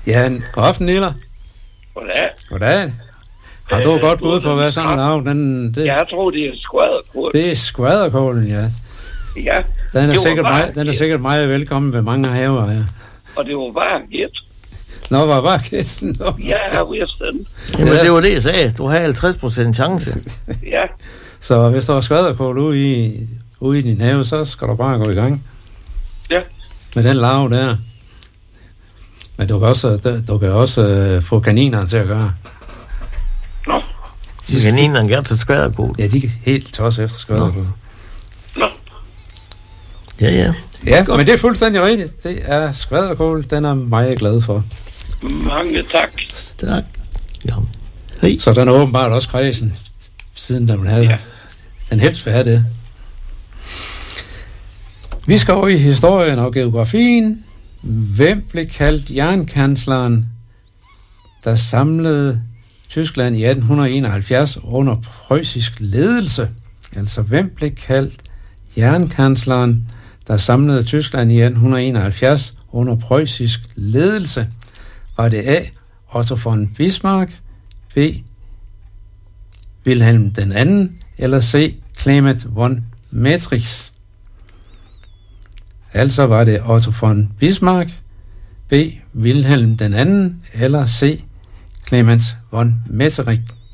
Ja, god aften, Niller. Goddag. Goddag. Har du godt bud på, hvad sådan en lav? Jeg tror, det er skvaderkål. Det er skvaderkålen, ja. Ja. Den er sikkert meget velkommen ved mange haver, ja. Og det var bare gæt. Nå, var bare gæsten? Ja, jeg vidste den. Jamen, det var det, jeg sagde. Du har 50% chance. Ja. Så hvis der var skvaderkål ude i din have, så skal du bare gå i gang. Ja. Med den lav der. Men du kan også få kaninerne til at gøre. Nå. Kaninerne gerne til skvaderkål. Ja, de kan helt tosset efter skvaderkål. Nå. Ja. Ja, godt. Men det er fuldstændig rigtigt. Det er skvaderkål, den er meget glad for. Mange tak. Tak. Ja. Hej. Så den er åbenbart også kredsen, siden den havde. Ja. Den helst vil have det. Vi skal over i historien og geografien. Hvem blev kaldt jernkansleren, der samlede Tyskland i 1871 under preussisk ledelse? Altså, hvem blev kaldt jernkansleren, der samlede Tyskland i 1871 under preussisk ledelse? Var det A. Otto von Bismarck, B. Wilhelm II, eller C. Clement von Metternich? Altså var det Otto von Bismarck, B. Wilhelm II, eller C. Clement von Metternich.